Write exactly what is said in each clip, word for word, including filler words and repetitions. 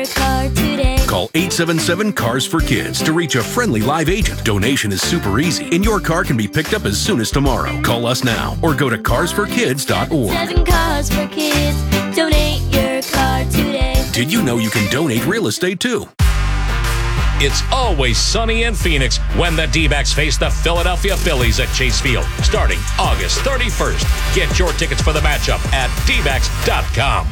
car today. Call eight seven seven, C A R S for Kids to reach a friendly live agent. Donation is super easy, and your car can be picked up as soon as tomorrow. Call us now or go to cars for kids dot org. Seven cars for kids. Donate your car today. Did you know you can donate real estate too? It's always sunny in Phoenix when the D-backs face the Philadelphia Phillies at Chase Field, starting August thirty-first. Get your tickets for the matchup at d backs dot com.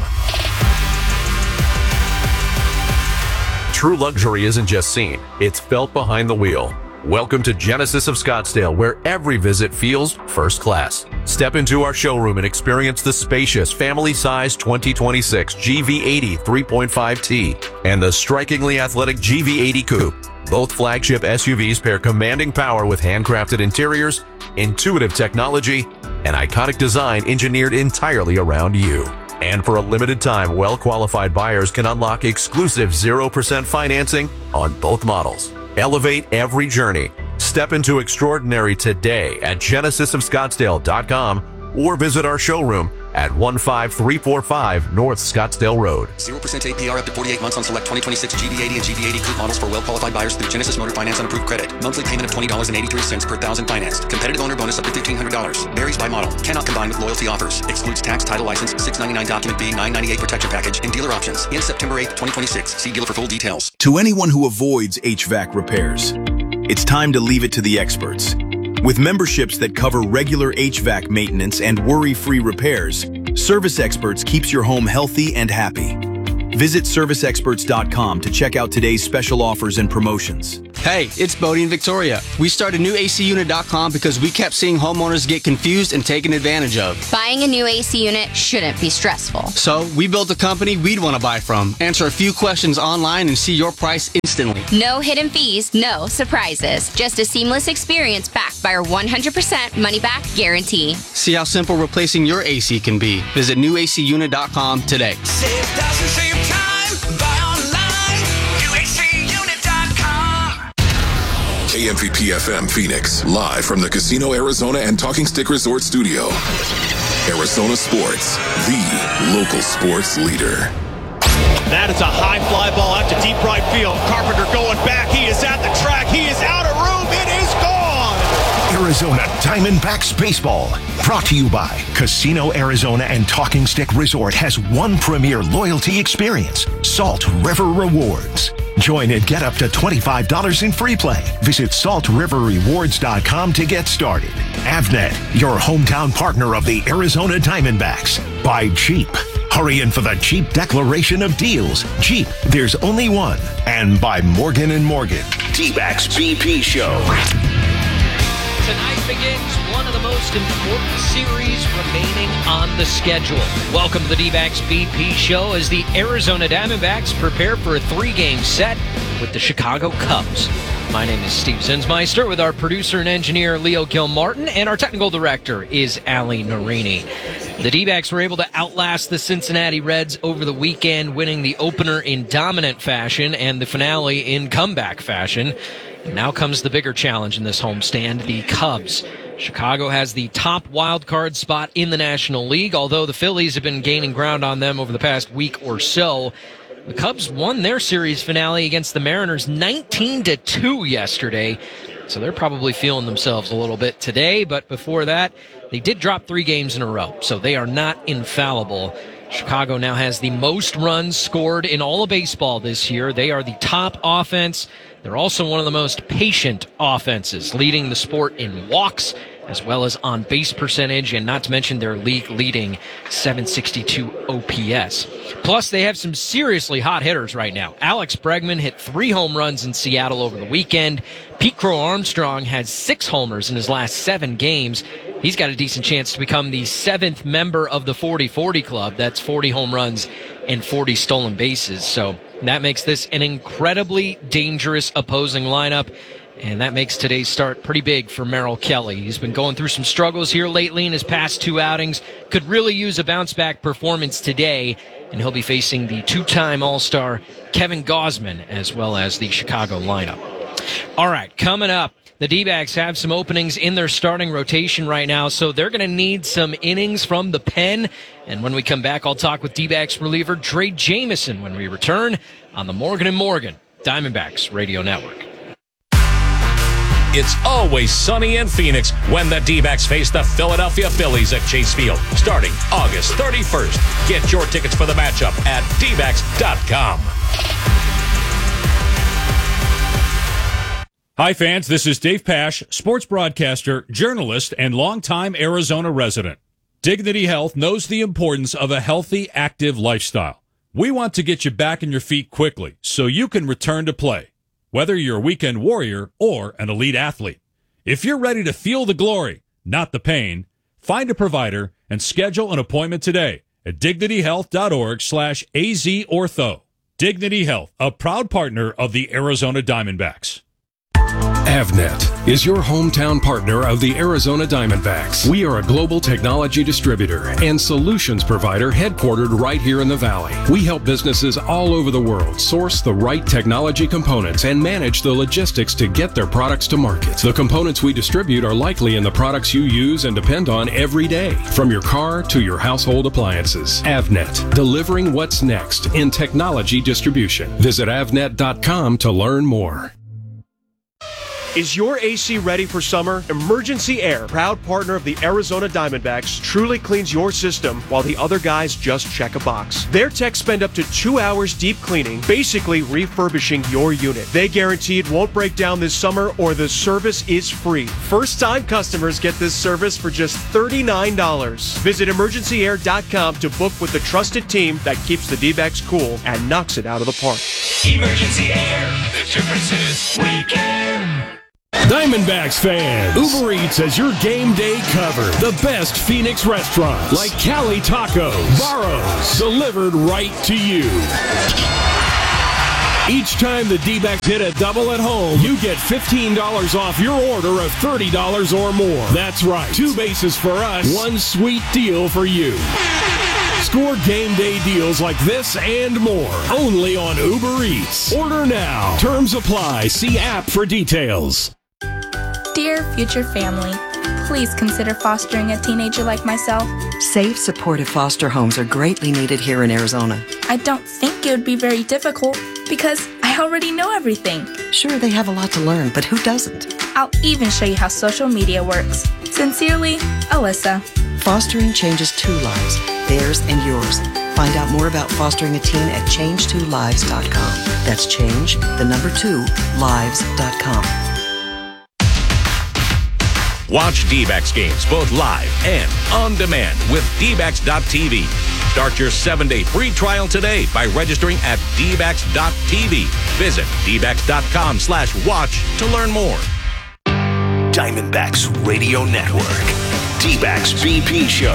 True luxury isn't just seen, it's felt behind the wheel. Welcome to Genesis of Scottsdale, where every visit feels first class. Step into our showroom and experience the spacious, family-sized twenty twenty-six G V eighty three point five T and the strikingly athletic G V eighty Coupe. Both flagship S U Vs pair commanding power with handcrafted interiors, intuitive technology, and iconic design engineered entirely around you. And for a limited time, well-qualified buyers can unlock exclusive zero percent financing on both models. Elevate every journey. Step into extraordinary today at genesis of scottsdale dot com or visit our showroom at one five three four five North Scottsdale Road. zero percent A P R up to forty-eight months on select twenty twenty-six G V eighty and G V eighty Coupe models for well-qualified buyers through Genesis Motor Finance on approved credit. Monthly payment of twenty dollars and eighty-three cents per thousand financed. Competitive owner bonus up to fifteen hundred dollars. Varies by model. Cannot combine with loyalty offers. Excludes tax, title, license, six ninety-nine document B, nine ninety-eight protection package, and dealer options. In September eighth, twenty twenty-six. See dealer for full details. To anyone who avoids H V A C repairs, it's time to leave it to the experts. With memberships that cover regular H V A C maintenance and worry-free repairs, Service Experts keeps your home healthy and happy. Visit service experts dot com to check out today's special offers and promotions. Hey, it's Bodie and Victoria. We started new A C unit dot com because we kept seeing homeowners get confused and taken advantage of. Buying a new A C unit shouldn't be stressful. So we built a company we'd want to buy from. Answer a few questions online and see your price instantly. No hidden fees, no surprises. Just a seamless experience backed by our one hundred percent money-back guarantee. See how simple replacing your A C can be. Visit new A C unit dot com today. Save thousands, save time. Buy online. new A C unit dot com. K M V P F M Phoenix, live from the Casino Arizona and Talking Stick Resort Studio. Arizona Sports, the local sports leader. That is a high fly ball out to deep right field. Carpenter going back. He is at the track. He is out of room. It is gone. Arizona Diamondbacks Baseball. Brought to you by Casino Arizona and Talking Stick Resort has one premier loyalty experience, Salt River Rewards. Join and get up to twenty-five dollars in free play. Visit salt river rewards dot com to get started. Avnet, your hometown partner of the Arizona Diamondbacks. Buy Jeep. Hurry in for the Jeep Declaration of Deals. Jeep, there's only one. And by Morgan and Morgan. D-backs B P Show. Tonight begins one of the most important series remaining on the schedule. Welcome to the D-backs B P Show as the Arizona Diamondbacks prepare for a three-game set with the Chicago Cubs. My name is Steve Zinsmeister with our producer and engineer Leo Gilmartin, and our technical director is Ali Narini. The D-backs were able to outlast the Cincinnati Reds over the weekend, winning the opener in dominant fashion and the finale in comeback fashion. And now comes the bigger challenge in this homestand, the Cubs. Chicago has the top wild card spot in the National League, although the Phillies have been gaining ground on them over the past week or so. The Cubs won their series finale against the Mariners nineteen to two yesterday, so they're probably feeling themselves a little bit today, but before that, they did drop three games in a row, so they are not infallible. Chicago now has the most runs scored in all of baseball this year. They are the top offense. They're also one of the most patient offenses, leading the sport in walks as well as on base percentage, and not to mention their league-leading seven sixty-two O P S. Plus, they have some seriously hot hitters right now. Alex Bregman hit three home runs in Seattle over the weekend. Pete Crow Armstrong had six homers in his last seven games. He's got a decent chance to become the seventh member of the forty forty club. That's forty home runs and forty stolen bases. So that makes this an incredibly dangerous opposing lineup. And that makes today's start pretty big for Merrill Kelly. He's been going through some struggles here lately in his past two outings. Could really use a bounce-back performance today. And he'll be facing the two-time All-Star Kevin Gausman as well as the Chicago lineup. All right, coming up, The D-backs have some openings in their starting rotation right now, so they're going to need some innings from the pen. And when we come back, I'll talk with D-backs reliever Drey Jameson when we return on the Morgan and Morgan Diamondbacks Radio Network. It's always sunny in Phoenix when the D-backs face the Philadelphia Phillies at Chase Field, starting August thirty-first. Get your tickets for the matchup at D backs dot com. Hi, fans. This is Dave Pasch, sports broadcaster, journalist, and longtime Arizona resident. Dignity Health knows the importance of a healthy, active lifestyle. We want to get you back on your feet quickly so you can return to play, whether you're a weekend warrior or an elite athlete. If you're ready to feel the glory, not the pain, find a provider and schedule an appointment today at dignity health dot org slash A Z ortho. Dignity Health, a proud partner of the Arizona Diamondbacks. Avnet is your hometown partner of the Arizona Diamondbacks. We are a global technology distributor and solutions provider headquartered right here in the Valley. We help businesses all over the world source the right technology components and manage the logistics to get their products to market. The components we distribute are likely in the products you use and depend on every day, from your car to your household appliances. Avnet, delivering what's next in technology distribution. Visit avnet dot com to learn more. Is your A C ready for summer? Emergency Air, proud partner of the Arizona Diamondbacks, truly cleans your system while the other guys just check a box. Their techs spend up to two hours deep cleaning, basically refurbishing your unit. They guarantee it won't break down this summer or the service is free. First-time customers get this service for just thirty-nine dollars. Visit emergency air dot com to book with the trusted team that keeps the D-backs cool and knocks it out of the park. Emergency Air, the difference is we care. Diamondbacks fans, Uber Eats has your game day covered. The best Phoenix restaurants like Cali Tacos, Barro's, delivered right to you. Each time the D-backs hit a double at home, you get fifteen dollars off your order of thirty dollars or more. That's right, two bases for us, one sweet deal for you. Score game day deals like this and more, only on Uber Eats. Order now. Terms apply. See app for details. Dear future family, please consider fostering a teenager like myself. Safe, supportive foster homes are greatly needed here in Arizona. I don't think it would be very difficult because I already know everything. Sure, they have a lot to learn, but who doesn't? I'll even show you how social media works. Sincerely, Alyssa. Fostering changes two lives, theirs and yours. Find out more about fostering a teen at change two lives dot com. That's change, the number two, lives dot com. Watch D-backs games both live and on demand with D backs dot T V. Start your seven-day free trial today by registering at D backs dot T V. Visit D backs dot com slash watch to learn more. Diamondbacks Radio Network. D-backs B P Show.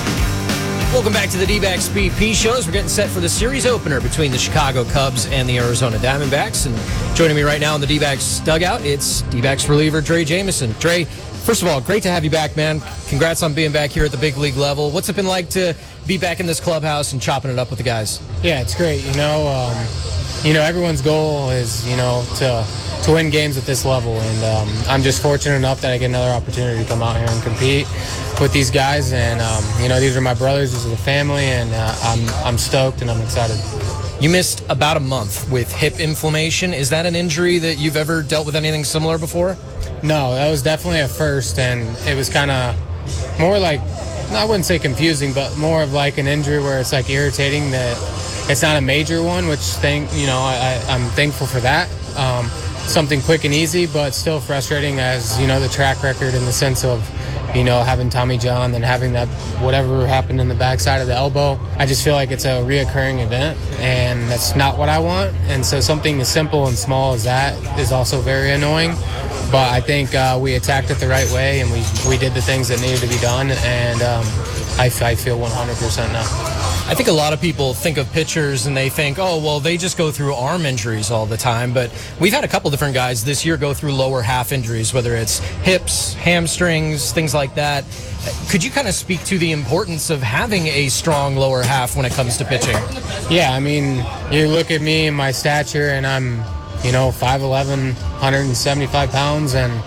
Welcome back to the D-backs B P Show as we're getting set for the series opener between the Chicago Cubs and the Arizona Diamondbacks. And joining me right now in the D-backs dugout, it's D-backs reliever Drey Jameson. Drey, first of all, great to have you back, man. Congrats on being back here at the big league level. What's it been like to be back in this clubhouse and chopping it up with the guys? Yeah, it's great. You know, um, you know, everyone's goal is, you know, to to win games at this level, and um, I'm just fortunate enough that I get another opportunity to come out here and compete with these guys. And um, you know, these are my brothers, this is a family, and uh, I'm I'm stoked and I'm excited. You missed about a month with hip inflammation. Is that an injury that you've ever dealt with anything similar before? No, that was definitely a first, and it was kind of more like, I wouldn't say confusing, but more of like an injury where it's like irritating that it's not a major one, which thank you know I, I'm thankful for that. Um, something quick and easy, but still frustrating as, you know, the track record in the sense of, you know, having Tommy John and having that whatever happened in the backside of the elbow. I just feel like it's a reoccurring event, and that's not what I want. And so something as simple and small as that is also very annoying. But I think uh, we attacked it the right way, and we, we did the things that needed to be done, and um, I, I feel one hundred percent now. I think a lot of people think of pitchers and they think, oh, well, they just go through arm injuries all the time. But we've had a couple different guys this year go through lower half injuries, whether it's hips, hamstrings, things like that. Could you kind of speak to the importance of having a strong lower half when it comes to pitching? Yeah, I mean, you look at me and my stature, and I'm, you know, five eleven, one hundred seventy-five pounds, and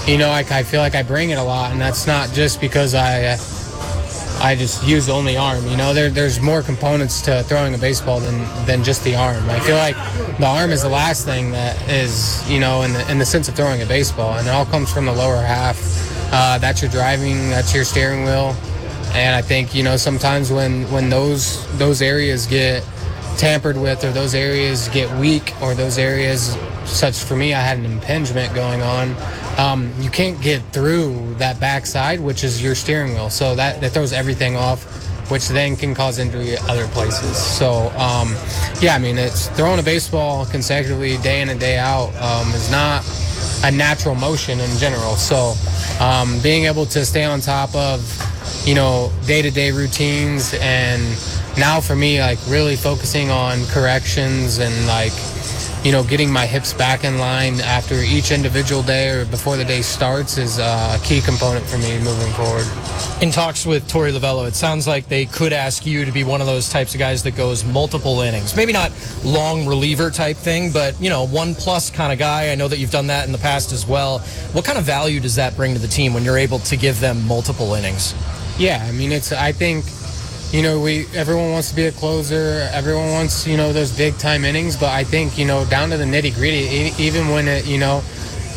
you know, I, I feel like I bring it a lot, and that's not just because I uh, I just use the only arm. You know, there, there's more components to throwing a baseball than, than just the arm. I feel like the arm is the last thing that is, you know, in the in the sense of throwing a baseball, and it all comes from the lower half. Uh, that's your driving, that's your steering wheel, and I think, you know, sometimes when when those those areas get tampered with, or those areas get weak, or those areas, such for me, I had an impingement going on. Um, you can't get through that backside, which is your steering wheel. So that, that throws everything off, which then can cause injury at other places. So, um, yeah, I mean, it's throwing a baseball consecutively day in and day out um, is not a natural motion in general. So um, being able to stay on top of, you know, day-to-day routines, and now for me, like, really focusing on corrections and, like, you know, getting my hips back in line after each individual day or before the day starts is a key component for me moving forward. In talks with Torey Lovullo, it sounds like they could ask you to be one of those types of guys that goes multiple innings. Maybe not long reliever type thing, but, you know, one plus kind of guy. I know that you've done that in the past as well. What kind of value does that bring to the team when you're able to give them multiple innings? Yeah, I mean, it's, I think, you know, we everyone wants to be a closer. Everyone wants, you know, those big time innings. But I think, you know, down to the nitty gritty, even when it, you know,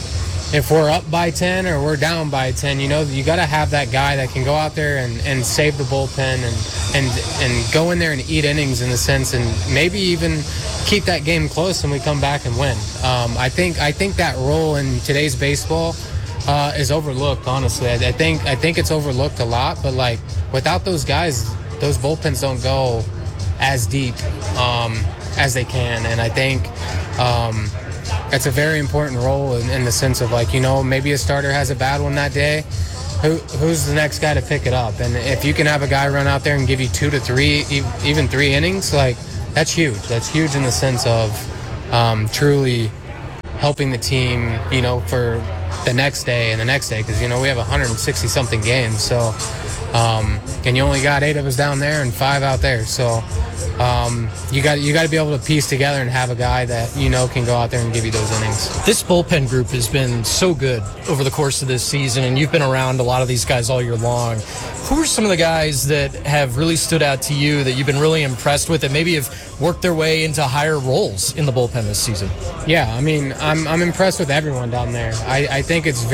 if we're up by ten or we're down by ten, you know, you got to have that guy that can go out there and, and save the bullpen and, and and go in there and eat innings in the sense, and maybe even keep that game close and we come back and win. Um, I think I think that role in today's baseball uh, is overlooked. Honestly, I, I think I think it's overlooked a lot. But like without those guys, those bullpens don't go as deep um, as they can, and I think um, it's a very important role in, in the sense of, like, you know, maybe a starter has a bad one that day. Who, who's the next guy to pick it up? And if you can have a guy run out there and give you two to three, even three innings, like, that's huge. That's huge in the sense of um, truly helping the team, you know, for the next day and the next day, because, you know, we have one hundred sixty something games, so um, and you only got eight of us down there and five out there, so um, you got you got to be able to piece together and have a guy that, you know, can go out there and give you those innings. This bullpen group has been so good over the course of this season, and you've been around a lot of these guys all year long. Who are some of the guys that have really stood out to you that you've been really impressed with, that maybe have worked their way into higher roles in the bullpen this season? Yeah, I mean, I'm I'm impressed with everyone down there. I, I think it's very